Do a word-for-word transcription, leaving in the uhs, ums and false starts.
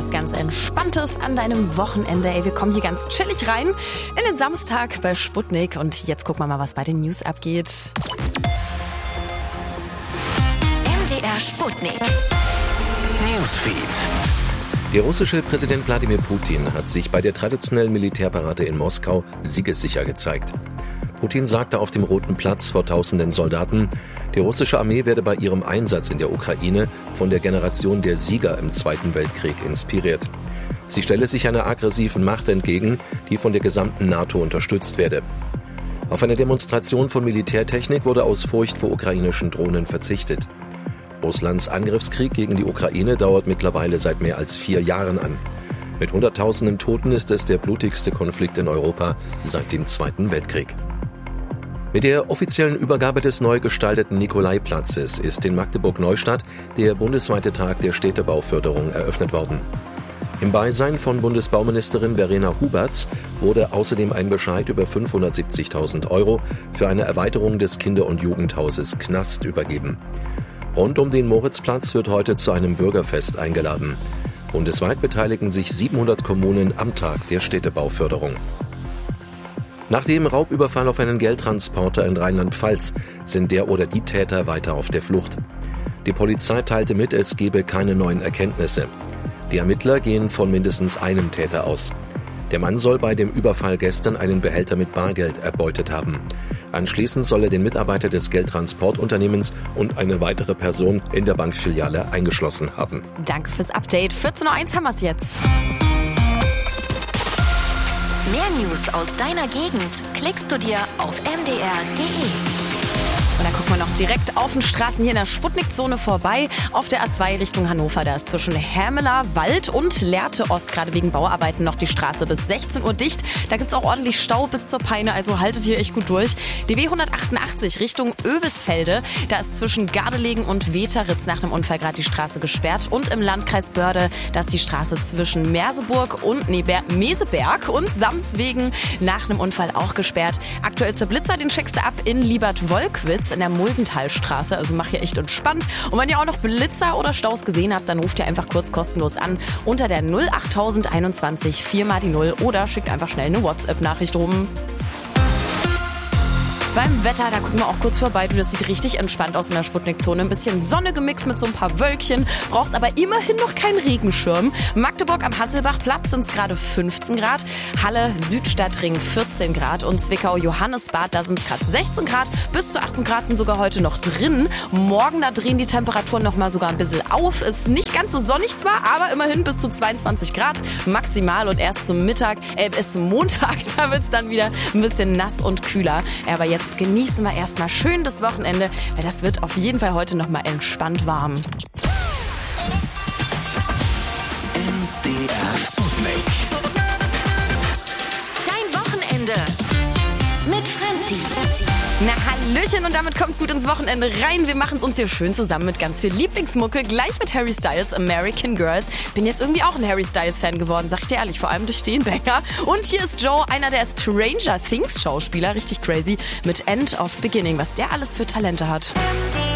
was ganz Entspanntes an deinem Wochenende. Ey, wir kommen hier ganz chillig rein in den Samstag bei Sputnik. Und jetzt gucken wir mal, was bei den News abgeht. M D R Sputnik. Newsfeed. Der russische Präsident Wladimir Putin hat sich bei der traditionellen Militärparade in Moskau siegessicher gezeigt. Putin sagte auf dem Roten Platz vor tausenden Soldaten, die russische Armee werde bei ihrem Einsatz in der Ukraine von der Generation der Sieger im Zweiten Weltkrieg inspiriert. Sie stelle sich einer aggressiven Macht entgegen, die von der gesamten NATO unterstützt werde. Auf eine Demonstration von Militärtechnik wurde aus Furcht vor ukrainischen Drohnen verzichtet. Russlands Angriffskrieg gegen die Ukraine dauert mittlerweile seit mehr als vier Jahren an. Mit hunderttausenden Toten ist es der blutigste Konflikt in Europa seit dem Zweiten Weltkrieg. Mit der offiziellen Übergabe des neu gestalteten Nikolai-Platzes ist in Magdeburg-Neustadt der bundesweite Tag der Städtebauförderung eröffnet worden. Im Beisein von Bundesbauministerin Verena Huberts wurde außerdem ein Bescheid über fünfhundertsiebzigtausend Euro für eine Erweiterung des Kinder- und Jugendhauses Knast übergeben. Rund um den Moritzplatz wird heute zu einem Bürgerfest eingeladen. Bundesweit beteiligen sich siebenhundert Kommunen am Tag der Städtebauförderung. Nach dem Raubüberfall auf einen Geldtransporter in Rheinland-Pfalz sind der oder die Täter weiter auf der Flucht. Die Polizei teilte mit, es gebe keine neuen Erkenntnisse. Die Ermittler gehen von mindestens einem Täter aus. Der Mann soll bei dem Überfall gestern einen Behälter mit Bargeld erbeutet haben. Anschließend soll er den Mitarbeiter des Geldtransportunternehmens und eine weitere Person in der Bankfiliale eingeschlossen haben. Danke fürs Update. vierzehn Uhr eins haben wir es jetzt. Mehr News aus deiner Gegend klickst du dir auf m d r punkt d e. Und dann gucken wir noch direkt auf den Straßen hier in der Sputnik-Zone vorbei. Auf der A zwei Richtung Hannover, da ist zwischen Hermeler Wald und Lehrte Ost gerade wegen Bauarbeiten noch die Straße bis sechzehn Uhr dicht. Da gibt's auch ordentlich Stau bis zur Peine, also haltet hier echt gut durch. Die B hundertachtundachtzig Richtung Oebisfelde, da ist zwischen Gardelegen und Weteritz nach einem Unfall gerade die Straße gesperrt. Und im Landkreis Börde, da ist die Straße zwischen Merseburg und nee, Meseberg und Samswegen nach einem Unfall auch gesperrt. Aktuell zur Blitzer, den checkst du ab in Liebert-Wolkwitz in der Muldenthalstraße, also mach hier echt entspannt. Und wenn ihr auch noch Blitzer oder Staus gesehen habt, dann ruft ihr einfach kurz kostenlos an unter der null acht einundzwanzig vier mal die null oder schickt einfach schnell eine WhatsApp-Nachricht rum. Beim Wetter, da gucken wir auch kurz vorbei. Du, das sieht richtig entspannt aus in der Sputnik-Zone. Ein bisschen Sonne gemixt mit so ein paar Wölkchen. Brauchst aber immerhin noch keinen Regenschirm. Magdeburg am Hasselbachplatz sind es gerade fünfzehn Grad. Halle, Südstadtring vierzehn Grad. Und Zwickau-Johannesbad, da sind es gerade sechzehn Grad. Bis zu achtzehn Grad sind sogar heute noch drin. Morgen, da drehen die Temperaturen noch mal sogar ein bisschen auf. Ist nicht ganz so sonnig zwar, aber immerhin bis zu zweiundzwanzig Grad maximal. Und erst zum Mittag, äh, erst zum Montag, da wird es dann wieder ein bisschen nass und kühler. Aber jetzt genießen wir erstmal schön das Wochenende, weil das wird auf jeden Fall heute nochmal entspannt warm. M D R Sputnik. Dein Wochenende mit Franzi. Na hallöchen, und damit kommt gut ins Wochenende rein. Wir machen es uns hier schön zusammen mit ganz viel Lieblingsmucke. Gleich mit Harry Styles, American Girls. Bin jetzt irgendwie auch ein Harry Styles Fan geworden, sag ich dir ehrlich, vor allem durch den Banger. Und hier ist Joe, einer der Stranger Things Schauspieler, richtig crazy, mit End of Beginning, was der alles für Talente hat. M D